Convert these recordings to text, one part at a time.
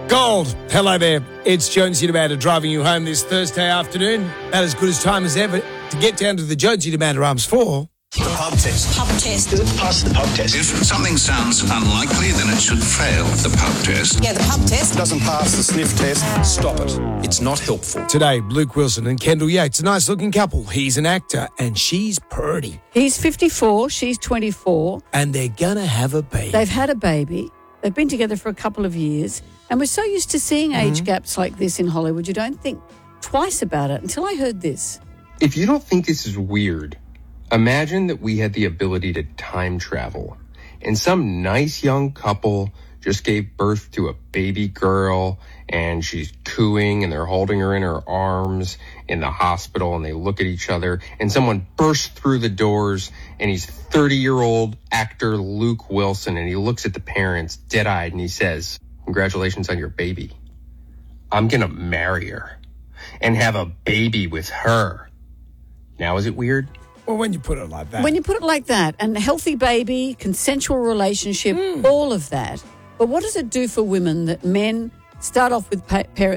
Gold. Hello there. It's Jonesy Demander driving you home this Thursday afternoon. About as good as time as ever to get down to the Jonesy Demander Arms for. The pub test. Pub test. Does it pass the pub test? If something sounds unlikely, then it should fail the pub test. Yeah, the pub test. Doesn't pass the sniff test. Stop it. It's not helpful. Today, Luke Wilson and Kendall Yates, a nice-looking couple. He's an actor and she's purty. He's 54, she's 24. And they're going to have a baby. They've had a baby. They've been together for a couple of years. And we're so used to seeing age gaps like this in Hollywood, you don't think twice about it until I heard this. If you don't think this is weird, imagine that we had the ability to time travel and some nice young couple just gave birth to a baby girl and she's cooing and they're holding her in her arms in the hospital and they look at each other and someone bursts through the doors and he's 30-year-old actor Luke Wilson and he looks at the parents dead-eyed and he says, "Congratulations on your baby. I'm going to marry her and have a baby with her." Now, is it weird? Well, when you put it like that. When you put it like that, and a healthy baby, consensual relationship, all of that. But what does it do for women that men start off with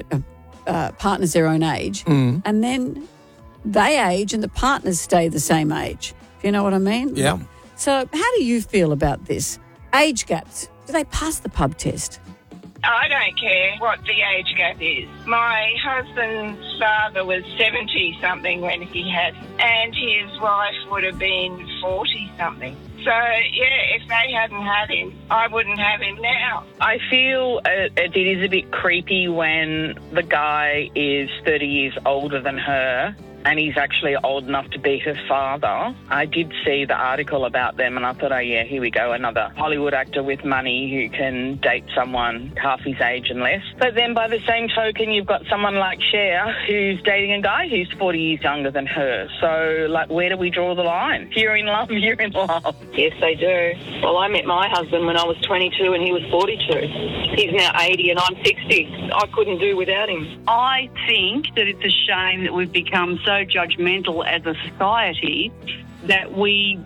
partners their own age and then they age and the partners stay the same age? Do you know what I mean? Yeah. So how do you feel about this? Age gaps, do they pass the pub test? I don't care what the age gap is. My husband's father was 70-something when he had him, and his wife would have been 40-something. So, yeah, if they hadn't had him, I wouldn't have him now. I feel it is a bit creepy when the guy is 30 years older than her and he's actually old enough to be her father. I did see the article about them and I thought, oh yeah, here we go, another Hollywood actor with money who can date someone half his age and less. But then by the same token, you've got someone like Cher who's dating a guy who's 40 years younger than her. So, like, where do we draw the line? If you're in love, you're in love. Yes, they do. Well, I met my husband when I was 22 and he was 42. He's now 80 and I'm 60. I couldn't do without him. I think that it's a shame that we've become so judgmental as a society that we